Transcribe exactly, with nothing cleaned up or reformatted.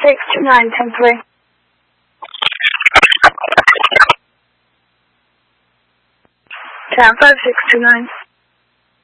six two nine, ten three. Town five six two nine.